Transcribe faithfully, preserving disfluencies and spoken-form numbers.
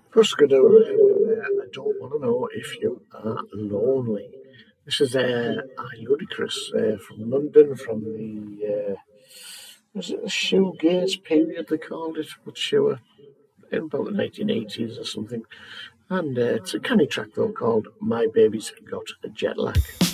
First, going to uh, I don't want to know if you are lonely. This is uh, I Ludicrous uh, from London, from the uh, was it the shoegaze period they called it, but sure, in about the nineteen eighties or something. And uh, it's a canny track though called "My Baby's Got a Jet Lag."